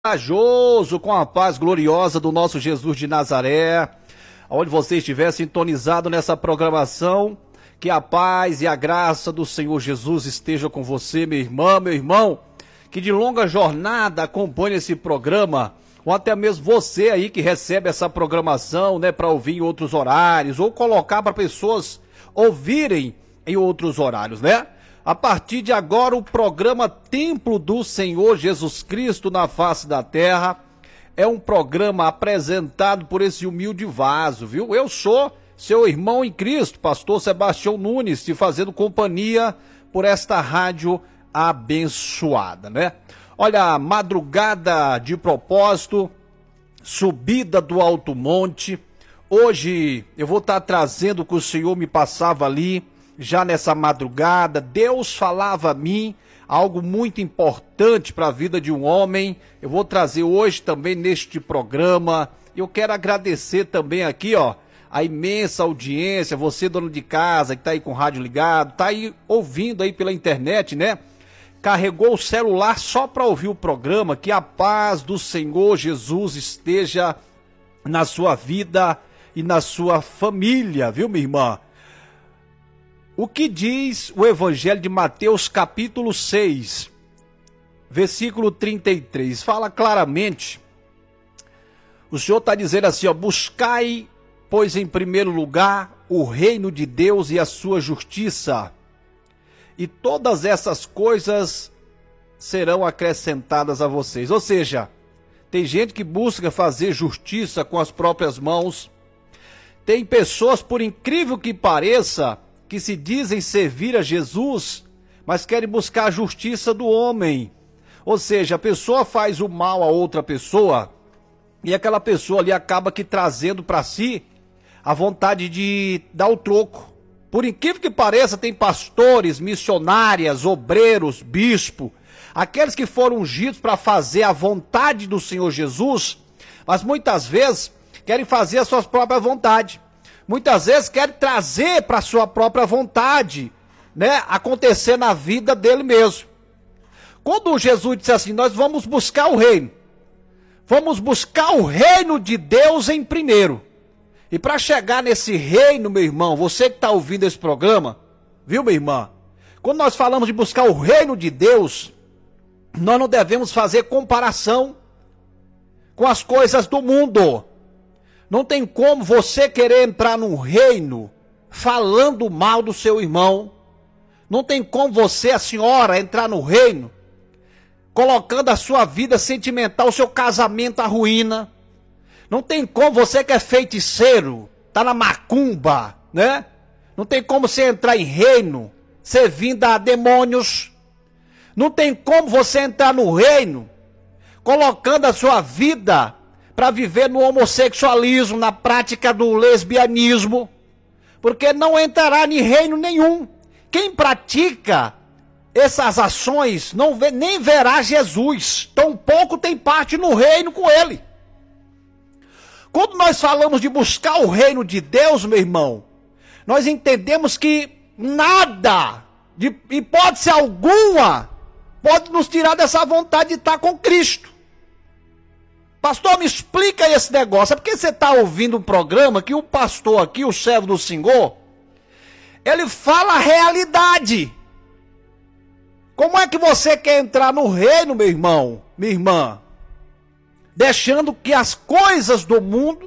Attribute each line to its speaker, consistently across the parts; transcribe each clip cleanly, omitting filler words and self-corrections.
Speaker 1: Corajoso, com a paz gloriosa do nosso Jesus de Nazaré, onde você estiver sintonizado nessa programação, que a paz e a graça do Senhor Jesus esteja com você, minha irmã, meu irmão, que de longa jornada acompanhe esse programa, ou até mesmo você aí que recebe essa programação, né, para ouvir em outros horários, ou colocar para pessoas ouvirem em outros horários, né? A partir de agora, o programa Templo do Senhor Jesus Cristo na face da terra é um programa apresentado por esse humilde vaso, viu? Eu sou seu irmão em Cristo, pastor Sebastião Nunes, te fazendo companhia por esta rádio abençoada, né? Olha, madrugada de propósito, subida do Alto Monte. Hoje eu vou estar trazendo o que o Senhor me passava ali. Já nessa madrugada, Deus falava a mim algo muito importante para a vida de um homem. Eu vou trazer hoje também neste programa. Eu quero agradecer também aqui, ó, a imensa audiência, você dono de casa que tá aí com o rádio ligado, tá aí ouvindo aí pela internet, né? Carregou o celular só para ouvir o programa. Que a paz do Senhor Jesus esteja na sua vida e na sua família, viu, minha irmã? O que diz o Evangelho de Mateus, capítulo 6, versículo 33? Fala claramente. O Senhor está dizendo assim, ó: buscai, pois, em primeiro lugar, o reino de Deus e a sua justiça, e todas essas coisas serão acrescentadas a vocês. Ou seja, tem gente que busca fazer justiça com as próprias mãos. Tem pessoas, por incrível que pareça, que se dizem servir a Jesus, mas querem buscar a justiça do homem. Ou seja, a pessoa faz o mal a outra pessoa, e aquela pessoa ali acaba que trazendo para si a vontade de dar o troco. Por incrível que pareça, tem pastores, missionárias, obreiros, bispo, aqueles que foram ungidos para fazer a vontade do Senhor Jesus, mas muitas vezes querem fazer a sua própria vontade. Muitas vezes querem trazer para a sua própria vontade, né, acontecer na vida dele mesmo. Quando Jesus disse assim, nós vamos buscar o reino. Vamos buscar o reino de Deus em primeiro. E para chegar nesse reino, meu irmão, você que está ouvindo esse programa, viu, minha irmã? Quando nós falamos de buscar o reino de Deus, nós não devemos fazer comparação com as coisas do mundo. Não tem como você querer entrar num reino falando mal do seu irmão. Não tem como você, a senhora, entrar no reino colocando a sua vida sentimental, o seu casamento à ruína. Não tem como você que é feiticeiro, tá na macumba, né? Não tem como você entrar em reino servindo a demônios. Não tem como você entrar no reino colocando a sua vida para viver no homossexualismo, na prática do lesbianismo, porque não entrará em reino nenhum. Quem pratica essas ações nem verá Jesus, tampouco tem parte no reino com ele. Quando nós falamos de buscar o reino de Deus, meu irmão, nós entendemos que nada, de hipótese alguma, pode nos tirar dessa vontade de estar com Cristo. Pastor, me explica esse negócio. É porque você está ouvindo um programa que o pastor aqui, o servo do Senhor, ele fala a realidade. Como é que você quer entrar no reino, meu irmão, minha irmã, deixando que as coisas do mundo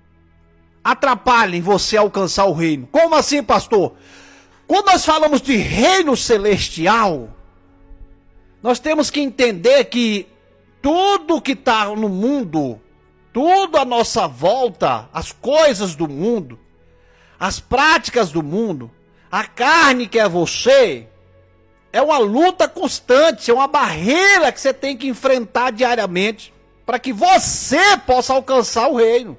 Speaker 1: atrapalhem você a alcançar o reino? Como assim, pastor? Quando nós falamos de reino celestial, nós temos que entender que tudo que está no mundo, tudo à nossa volta, as coisas do mundo, as práticas do mundo, a carne que é você, é uma luta constante, é uma barreira que você tem que enfrentar diariamente para que você possa alcançar o reino.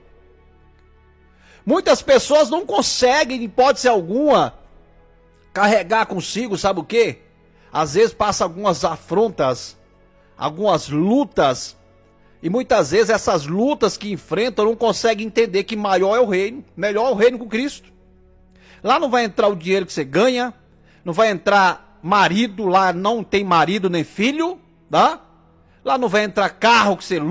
Speaker 1: Muitas pessoas não conseguem, em hipótese alguma, carregar consigo, sabe o quê? Às vezes passa algumas afrontas, algumas lutas, e muitas vezes essas lutas que enfrentam não conseguem entender que maior é o reino, melhor é o reino com Cristo. Lá não vai entrar o dinheiro que você ganha, não vai entrar marido, lá não tem marido nem filho, tá? Lá não vai entrar carro que você